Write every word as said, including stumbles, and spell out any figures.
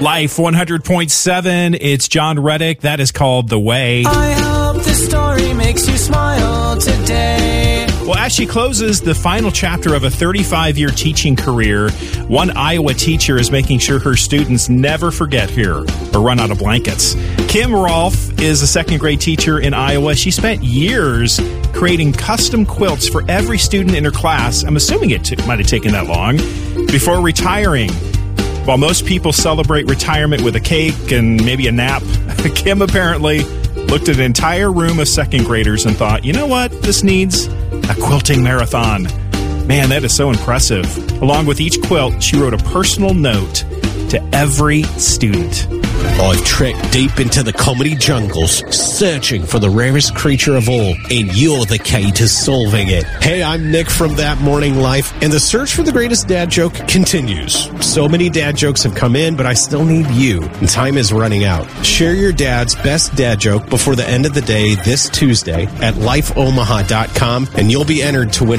Life one hundred point seven. It's John Reddick. That is called The Way. I hope this story makes you smile today. Well, as she closes the final chapter of a thirty-five year teaching career, one Iowa teacher is making sure her students never forget her or run out of blankets. Kim Rolfe is a second grade teacher in Iowa. She spent years creating custom quilts for every student in her class. I'm assuming it t- might have taken that long. Before retiring, while most people celebrate retirement with a cake and maybe a nap, Kim apparently looked at an entire room of second graders and thought, you know what, this needs a quilting marathon. Man, that is so impressive. Along with each quilt, she wrote a personal note to every student. I've trekked deep into the comedy jungles, searching for the rarest creature of all, and you're the key to solving it. Hey, I'm Nick from That Morning Life, and the search for the greatest dad joke continues. So many dad jokes have come in, but I still need you, and time is running out. Share your dad's best dad joke before the end of the day this Tuesday at life omaha dot com, and you'll be entered to win